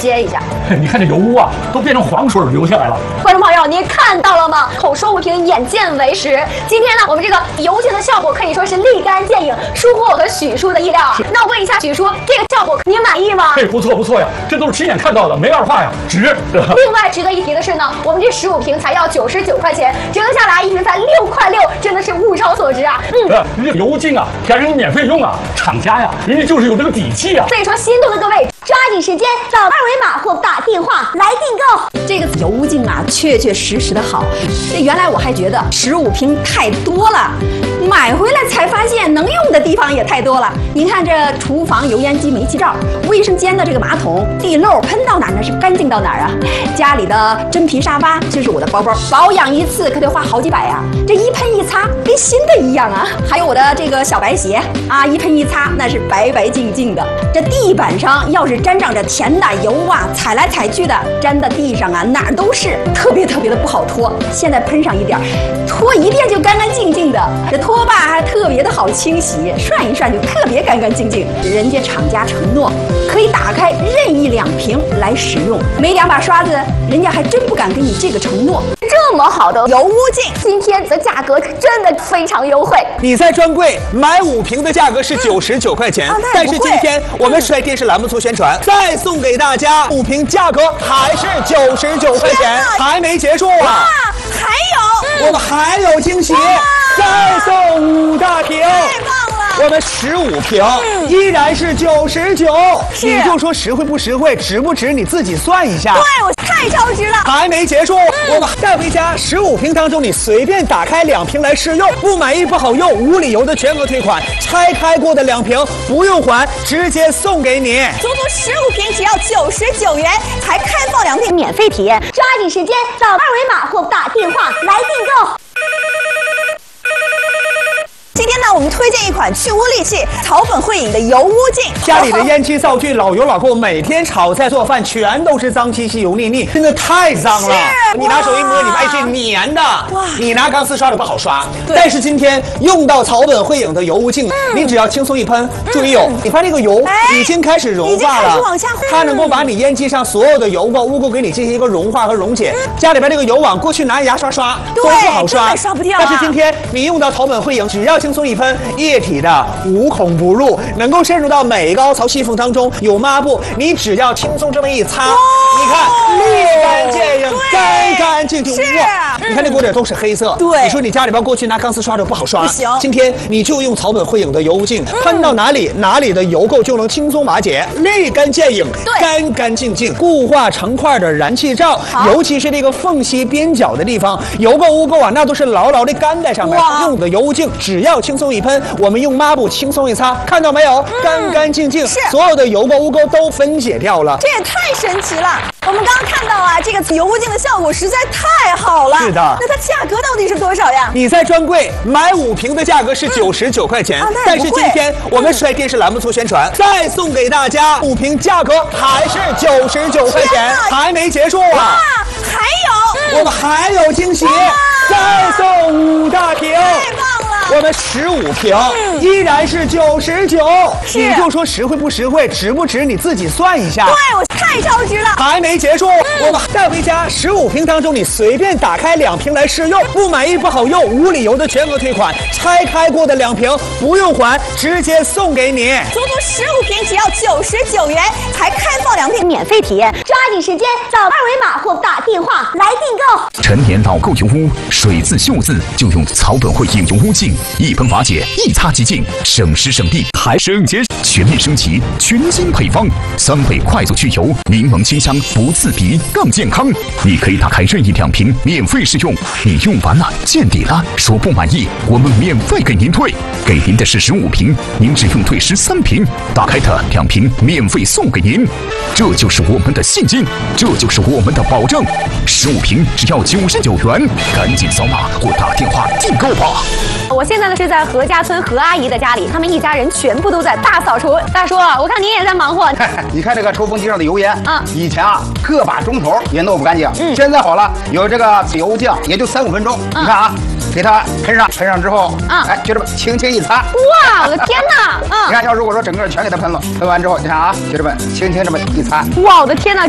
接一下。 你看这油污啊，都变成黄水流下来了。 观众朋友，您看到了吗？口说无凭，眼见为实。今天呢，我们这个油精的效果可以说是立竿见影，出乎我和许叔的意料啊。那我问一下许叔，这个效果您满意吗？ 不错呀，这都是亲眼看到的，没二话呀，值。 另外值得一提的是呢，我们这15瓶才要99块钱，折合下来1瓶才6块6，真的是物超所值啊。 这油精啊，还让人免费用啊，厂家呀，人家就是有这个底气啊。 所以说，心动的各位，抓紧时间扫2维码或打电话来订购。这个油精啊，确实的好。这原来我还觉得15瓶太多了，买回来才发现能用的地方也太多了。你看这厨房油烟机煤气罩，卫生间的这个马桶地漏喷到哪儿那是干净到哪儿啊？家里的真皮沙发，这是我的包包，保养一次可得花好几百呀。这一喷一擦，跟新的一样啊。还有我的这个小白鞋啊，一喷一擦那是白白净净的。这地板上要是沾上这甜的油啊，踩来踩去的，粘在地上啊，哪儿都是，特别的不好拖。现在喷上一点，拖一遍就干干净净的。这拖把还特别的好清洗，涮一涮就特别干干净净。人家厂家承诺可以打开任意2瓶来使用，没2把刷子，人家还真不敢给你这个承诺。这么好的油污净，今天的价格真的非常优惠。 你在专柜买5瓶的价格是99块钱，但是今天我们甩电视栏目组宣传，再送给大家5瓶，价格还是99块钱，还没结束啊！ 还有， 我们还有惊喜，再送5大瓶。 太棒了！ 我们15瓶依然是99，你就说实惠不实惠，值不值你自己算一下。 对，我太超值了。 还没结束，我们带回家15瓶当中，你随便打开2瓶来试用，不满意不好用，无理由的全额退款，拆开过的2瓶不用还，直接送给你。 足足15瓶只要99元，还开放2瓶免费体验，抓紧时间扫2维码或打电话来订购。今天呢，我们推荐一款去污利器草本汇影的油污净。 家里的烟气灶具老油老垢，每天炒菜做饭全都是脏兮兮油腻腻，真的太脏了。你拿手一摸，你发现是粘的。哇！你拿钢丝刷的不好刷。但是今天用到草本汇影的油污净，你只要轻松一喷，注意你看这个油已经开始融化了，它能够把你烟机上所有的油垢污垢给你进行一个融化和溶解。家里边这个油网过去拿牙刷刷都不好刷， 刷不掉。 但是今天你用到草本汇影，只要轻松一喷，液体的无孔不入，能够渗入到每一个凹槽细缝当中。有抹布，你只要轻松这么一擦，你看立竿见影，干干净净。哇！你看这锅底都是黑色。 对， 你说你家里边过去拿钢丝刷的不好刷， 不行。 今天你就用草本汇影的油污净，喷到哪里的油垢就能轻松瓦解，立竿见影，干干净净。固化成块的燃气罩，尤其是这个缝隙边角的地方，油垢污垢啊，那都是牢牢的干在上面。用的油污净只要轻松一喷，我们用抹布轻松一擦，看到没有？干干净净，所有的油垢污垢都分解掉了。 这也太神奇了！我们刚刚看到啊，这个油污净的效果实在太好了。 是的。 那它价格到底是多少呀？ 你在专柜买5瓶的价格是99块钱，但是今天我们甩电视栏目组宣传，再送给大家5瓶，价格还是99块钱，还没结束啊！ 还有， 我们还有惊喜，再送5大瓶。 太棒了！ 我们15瓶依然是99，你就说实惠不实惠，值不值你自己算一下。 对，我太超值了。 还没结束，我们带回家15瓶当中，你随便打开2瓶来试用，不满意不好用，无理由的全额退款，拆开过的2瓶不用还，直接送给你。 足足15瓶只要99元，还开放2瓶免费体验，抓紧时间扫2维码或打电话来订购。 陈年老垢油污，水渍锈渍就用草本汇影油污净，一喷瓦解，一擦即净，省时省力还省钱。全面升级，全新配方，3倍快速去油，柠檬清香，不刺鼻，更健康。你可以打开任意2瓶免费试用，你用完了见底了，说不满意，我们免费给您退，给您的是15瓶，您只用退13瓶，打开的2瓶免费送给您，这就是我们的信心，这就是我们的保证。15瓶只要99元，赶紧扫码或打电话订购吧。 我现在呢是在何家村何阿姨的家里，他们一家人全部都在大扫除。大叔，我看您也在忙活。 你看这个抽风机上的油烟啊， 以前啊个把钟头也弄不干净，现在好了，有这个油净也就3、5分钟。你看啊，给它喷上之后，哎，就这么轻轻一擦。 哇，我的天哪！ 你看，要如果说整个全给它喷了，喷完之后，你看啊，就这么轻轻这么一擦。 哇，我的天哪！